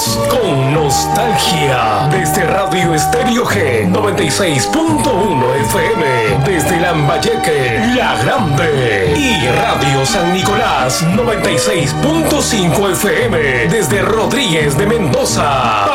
Vamos con nostalgia desde Radio Estéreo G 96.1 FM, desde Lambayeque, La Grande, y Radio San Nicolás 96.5 FM desde Rodríguez de Mendoza.